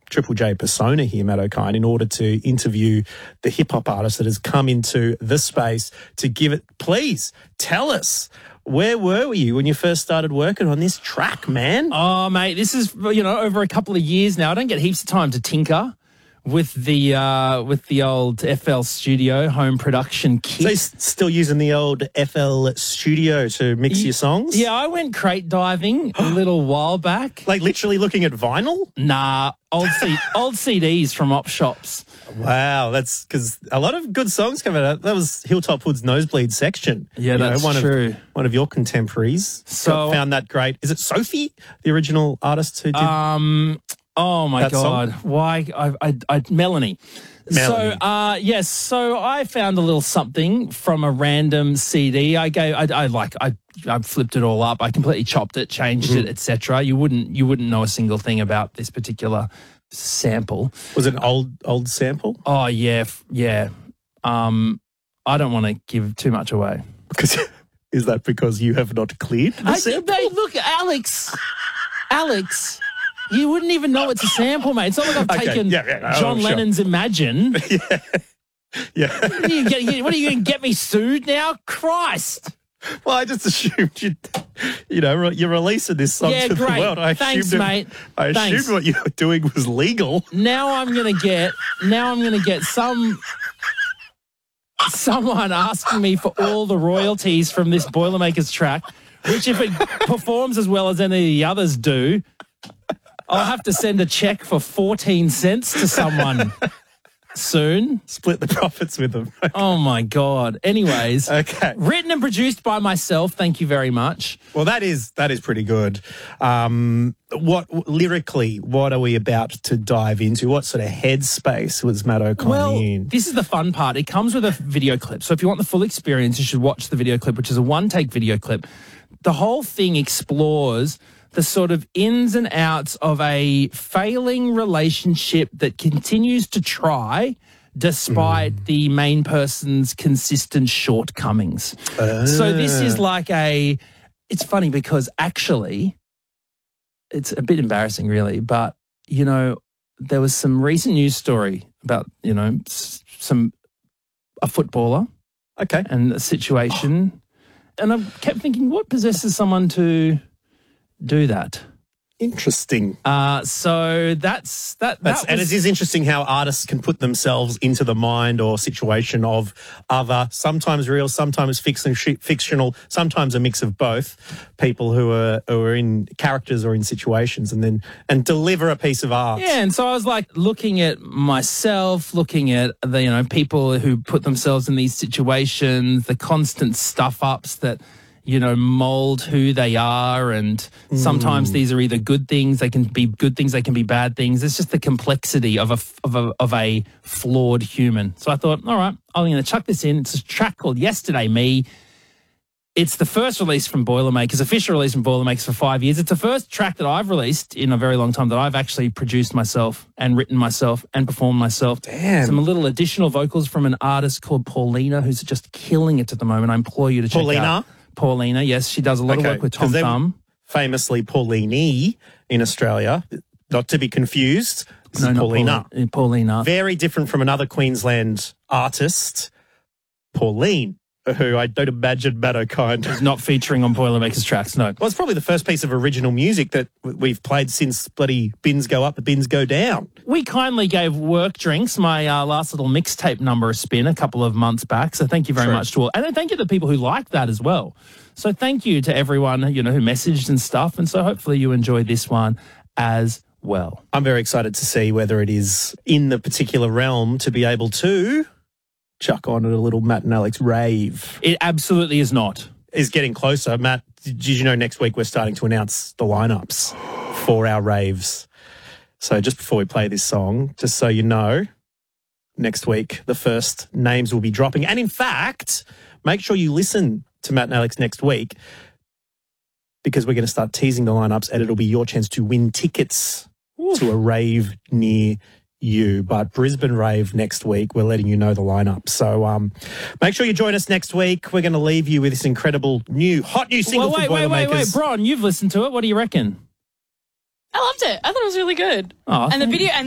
Triple J persona here, Matt O'Kine, in order to interview the hip-hop artist that has come into this space to give it. Please tell us, where were you when you first started working on this track, man? Oh, mate, this is, over a couple of years now. I don't get heaps of time to tinker with the old FL Studio home production kit. So you're still using the old FL Studio to mix your songs? Yeah, I went crate diving a little while back. Like literally looking at vinyl? Nah, old CDs from op shops. Wow, that's because a lot of good songs come out. That was Hilltop Hood's Nosebleed section. Yeah, that's true. One of your contemporaries. So found that great. Is it Sophie, the original artist who did? Oh my God! Song? Why? Melanie. So so I found a little something from a random CD. I flipped it all up. I completely chopped it, changed it, etc. You wouldn't know a single thing about this particular sample. Was it an old sample? Oh yeah, yeah. I don't want to give too much away. Is that because you have not cleared the sample? Look, Alex. You wouldn't even know it's a sample, mate. It's not like I've taken John Lennon's Imagine. Yeah. What are you going to get me sued now? Christ. Well, I just assumed you're releasing this song to the world. Thanks, mate. I assumed what you were doing was legal. Now I'm going to get someone asking me for all the royalties from this Boilermakers track, which if it performs as well as any of the others do, I'll have to send a check for 14 cents to someone soon. Split the profits with them. Oh, my God. Anyways. Okay. Written and produced by myself. Thank you very much. Well, that is pretty good. Lyrically, what are we about to dive into? What sort of headspace was Matt O'Kine in? This is the fun part. It comes with a video clip. So if you want the full experience, you should watch the video clip, which is a one-take video clip. The whole thing explores the sort of ins and outs of a failing relationship that continues to try despite the main person's consistent shortcomings. So this is like it's funny because actually it's a bit embarrassing really, but, there was some recent news story about, a footballer. Okay. And a situation. And I kept thinking, what possesses someone to do that? Interesting. So that's and it is interesting how artists can put themselves into the mind or situation of other, sometimes real, sometimes fictional, sometimes a mix of both, people who are in characters or in situations and deliver a piece of art. Yeah, and so I was like looking at myself, looking at the people who put themselves in these situations, the constant stuff ups that mold who they are, and sometimes these are either good things, they can be good things, they can be bad things. It's just the complexity of a flawed human. So I thought, all right, I'm going to chuck this in. It's a track called Yesterday Me. It's the first release from Boilermakers, official release from Boilermakers for 5 years. It's the first track that I've released in a very long time that I've actually produced myself and written myself and performed myself. Damn. Some little additional vocals from an artist called Paulina, who's just killing it at the moment. I implore you to check out. Paulina, yes, she does a lot of work with Tom Thumb. Famously Paulini in Australia, not to be confused. This is Paulina. Paulina. Very different from another Queensland artist, Pauline, who I don't imagine Matt O'Kine is not featuring on Boilermakers tracks, no. Well, it's probably the first piece of original music that we've played since bloody Bins Go Up, the Bins Go Down. We kindly gave Work Drinks, my last little mixtape number, a spin a couple of months back, so thank you very much to all. And thank you to the people who liked that as well. So thank you to everyone, who messaged and stuff, and so hopefully you enjoy this one as well. I'm very excited to see whether it is in the particular realm to be able to chuck on a little Matt and Alex rave. It absolutely is not. Is getting closer. Matt, did you know next week we're starting to announce the lineups for our raves? So just before we play this song, just so you know, next week the first names will be dropping. And in fact, make sure you listen to Matt and Alex next week because we're going to start teasing the lineups and it'll be your chance to win tickets to a rave near you. But Brisbane Rave next week, we're letting you know the lineup. So make sure you join us next week. We're going to leave you with this incredible hot new single from Boilermakers. Wait, Bron, you've listened to it. What do you reckon? I loved it. I thought it was really good. Oh, and the video